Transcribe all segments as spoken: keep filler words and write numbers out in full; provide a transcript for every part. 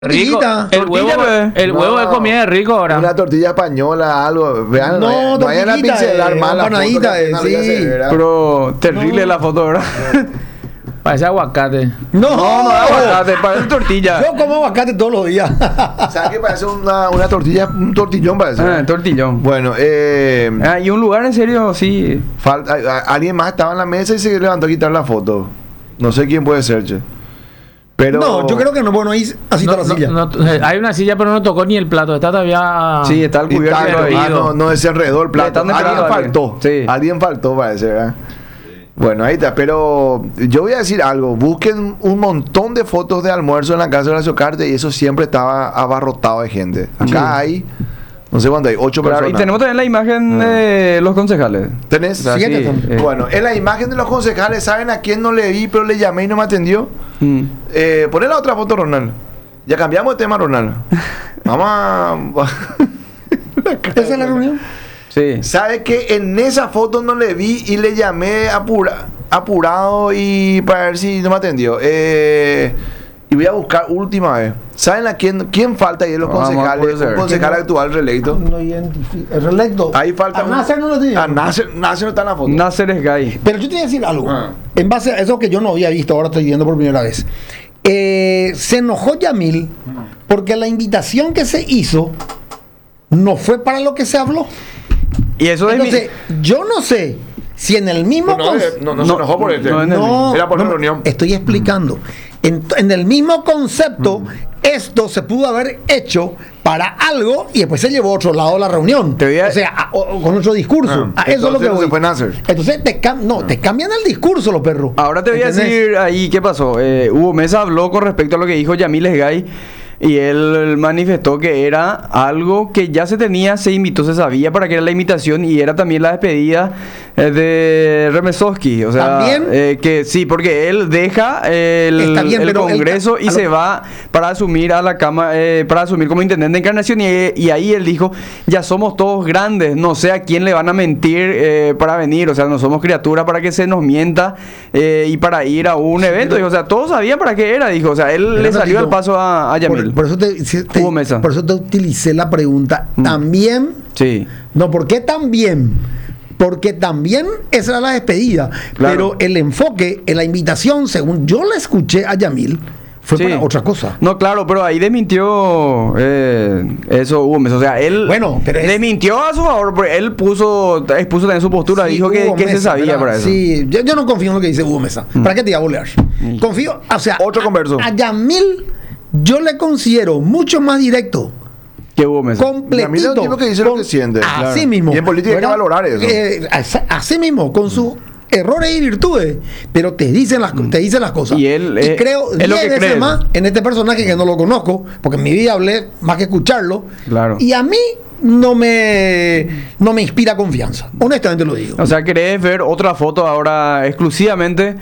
Rico, el huevo, el huevo No. de comida es rico ahora. Una tortilla española, algo. Vean, No, no vayan a tortillita, pincelar eh, mal la foto, empanadita, que eh, no había sí. se verá. Pero terrible la foto, ¿verdad? Parece aguacate. No, No, no es aguacate, parece tortilla. Yo como aguacate todos los días. ¿Sabes qué parece una, una tortilla? Un tortillón parece. Ah, tortillón. Bueno, eh, Ah, y un lugar en serio, sí. falta, a- a- alguien más estaba en la mesa y se levantó a quitar la foto. No sé quién puede ser, che. Pero No, yo creo que no, bueno, ahí así No, está la no, silla. no, eh, hay una silla, pero no tocó ni el plato. Está todavía. Sí, está el Y cubierto tal, todavía. ah, no, no desenredó el plato. están Alguien esperando a alguien. faltó. Sí. Alguien faltó, parece, ¿verdad? Bueno, ahí está. Pero yo voy a decir algo. Busquen un montón de fotos de almuerzo en la casa de Horacio Cartes y eso siempre estaba abarrotado de gente. Acá Sí. hay, no sé cuánto hay, ocho Claro, y personas. tenemos también la imagen Ah. de los concejales. ¿Tenés? O sea, Fíjate, sí, Tom. eh, Bueno, en la imagen de los concejales, ¿saben a quién no le vi, pero le llamé y no me atendió? mm. Eh, poné la otra foto, Ronald. Ya cambiamos de tema, Ronald. Vamos a... ¿Esa es la reunión? Sí. ¿Sabe que en esa foto no le vi y le llamé apura, apurado y para ver si no me atendió? Eh, y voy a buscar última vez. ¿Saben a quién, quién falta ahí de los Vamos, concejales? puede ser. Un concejal Que no- actual reelecto. No identifico. El reelecto. Ahí falta A un- Nasser no lo tenía. A Nasser, Nasser no está en la foto. Nasser es gay. Pero yo te voy a decir algo. Ah. En base a eso que yo no había visto, ahora estoy viendo por primera vez. Eh, se enojó Yamil porque la invitación que se hizo no fue para lo que se habló. Y eso de Entonces, yo no sé si en el mismo... No, no, cons- eh, no, no se No, enojó por este. no, en el- No, Era por no, la reunión. estoy explicando. En, en el mismo concepto, esto se pudo haber hecho para algo y después se llevó a otro lado la reunión. Te voy a- O sea, a- o- o con otro discurso. Ah, A eso es lo que entonces voy. se fue Nasser. Entonces te, cam- no, te cambian el discurso los perros. Ahora te voy a ¿Entendés? decir ahí qué pasó. Eh, Hugo Mesa habló con respecto a lo que dijo Yamil Esgay y él manifestó que era algo que ya se tenía, se invitó, se sabía para que era la invitación y era también la despedida eh, de Remesowski. O sea, ¿También? eh, que sí, porque él deja el, Está bien, el pero él Congreso ca- y a lo- se va para asumir a la Cámara, eh, para asumir como intendente de Encarnación y, y ahí él dijo, ya somos todos grandes, no sé a quién le van a mentir eh, para venir, o sea, no somos criaturas para que se nos mienta eh, y para ir a un evento, dijo, o sea, todos sabían para qué era, dijo, o sea, él Pero le un salió al ratito, paso a, a Yamil. Por, por eso te, si- te- Hugo Mesa. por eso te utilicé la pregunta. Mm. También, Sí. no, ¿por qué también? Porque también esa era la despedida. Claro. Pero el enfoque en la invitación, según yo la escuché a Yamil, fue Sí. para otra cosa. No, claro, pero ahí desmintió eh, eso Hugo Mesa. O sea, él Bueno, pero es- desmintió a su favor, porque él puso, expuso también su postura, Sí, dijo que, Hugo que se Mesa, sabía ¿verdad? para eso. Sí, yo, yo no confío en lo que dice Hugo Mesa. ¿Para qué te iba a bolear? Confío, o sea, Otro a- converso. A, Yamil yo le considero mucho más directo. Que Hugo Mesa. Completito. Yamil es un tipo que dice lo que siente, Así claro. mismo. Y en política hay que ¿verdad? valorar eso. Eh, así- así mismo, con sus errores y virtudes, pero te dicen las, te dicen las cosas. Y él, eh, creo es lo diez que veces cree. más en este personaje que no lo conozco, porque en mi vida hablé más que escucharlo. Claro. Y a mí no me, no me inspira confianza. Honestamente lo digo. O sea, querés ver otra foto ahora exclusivamente.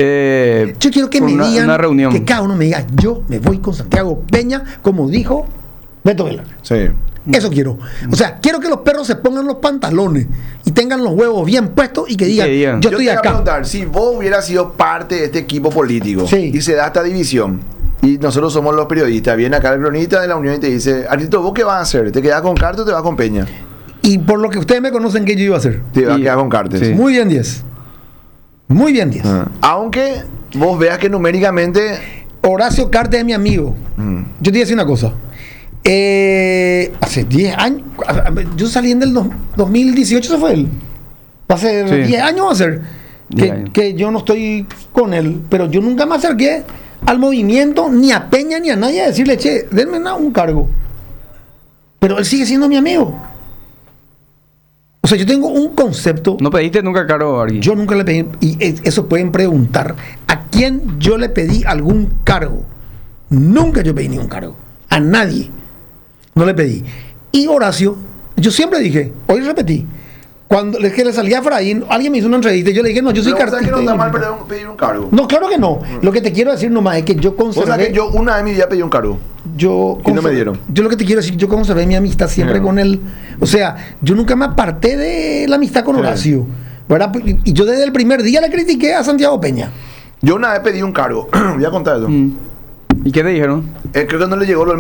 eh, Yo quiero que con me una, digan, una reunión. que cada uno me diga, yo me voy con Santiago Peña, como dijo Beto Velar. Sí. Eso quiero. O sea, quiero que los perros se pongan los pantalones y tengan los huevos bien puestos y que digan, que digan. yo Yo estoy te iba a acá. preguntar, si vos hubieras sido parte de este equipo político Sí. y se da esta división y nosotros somos los periodistas, viene acá el cronista de la Unión y te dice, Artito, ¿vos qué vas a hacer? ¿Te quedás con Cartes o te vas con Peña? Y por lo que ustedes me conocen, ¿qué yo iba a hacer? Te vas a Y- quedar con Cartes. sí. Muy bien, diez. Muy bien, diez. Ah. Aunque vos veas que numéricamente... Horacio Cartes es mi amigo. mm, Yo te voy a decir una cosa. Eh, hace diez años, yo salí en el dos- dos mil dieciocho, ¿se fue él? Hace Sí. diez años va a ser diez que, años. que yo no estoy con él, pero yo nunca me acerqué al movimiento, ni a Peña, ni a nadie a decirle, che, denme una- un cargo. Pero él sigue siendo mi amigo. O sea, yo tengo un concepto. No pediste nunca caro a alguien. Yo nunca le pedí, y es- eso pueden preguntar, ¿a quién yo le pedí algún cargo? Nunca yo pedí ningún cargo. A nadie. No le pedí. Y Horacio, yo siempre dije, hoy repetí, cuando es que le salía a Efraín, alguien me hizo una entrevista y yo le dije, no, yo soy pero vos sabés que no está mal cartista. pedir un- pedir un cargo. No, claro que no. Lo que te quiero decir nomás es que yo Vos sabés conservé. que yo una vez en mi vida pedí un cargo. yo Y no me conservé- dieron. Yo lo que te quiero decir, yo conservé mi amistad siempre Sí. con él. O sea, yo nunca me aparté de la amistad con Sí. Horacio. ¿Verdad? Y y yo desde el primer día le critiqué a Santiago Peña. Yo una vez pedí un cargo. Voy a contar eso. Mm. ¿Y qué te dijeron? Eh, creo que no le llegó lo